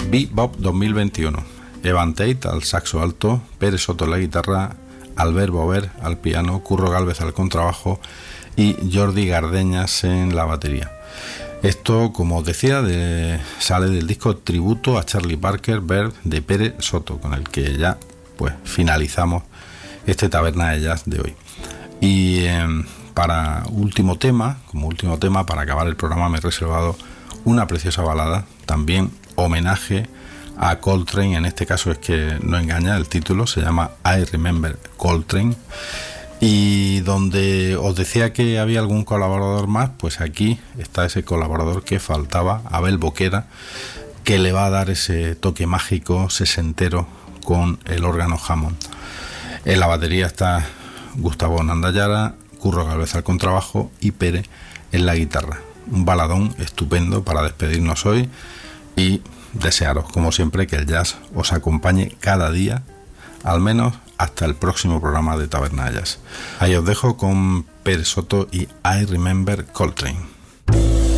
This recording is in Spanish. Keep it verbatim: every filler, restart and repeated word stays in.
Bebop dos mil veintiuno. Evan Tate al saxo alto, Pere Soto en la guitarra, Albert Bover al piano, Curro Gálvez al contrabajo y Jordi Gardeñas en la batería. Esto, como os decía, de, sale del disco Tributo a Charlie Parker Bird de Pere Soto, con el que ya pues finalizamos este Taberna de Jazz de hoy. Y eh, para último tema, como último tema, para acabar el programa me he reservado una preciosa balada, también homenaje a Coltrane. En este caso es que no engaña, el título se llama I Remember Coltrane, y donde os decía que había algún colaborador más, pues aquí está ese colaborador que faltaba, Abel Boquera, que le va a dar ese toque mágico sesentero con el órgano Hammond. En la batería está Gustavo Nandayara, Curro Gálvez al contrabajo y Pere en la guitarra. Un baladón estupendo para despedirnos hoy y desearos, como siempre, que el jazz os acompañe cada día, al menos hasta el próximo programa de Taberna de Jazz. Ahí os dejo con Pere Soto y I Remember Coltrane.